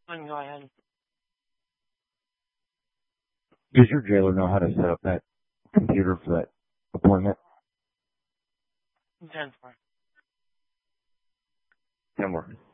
Go ahead. Does your jailer know how to set up that computer for that appointment? 10-4. 10 more.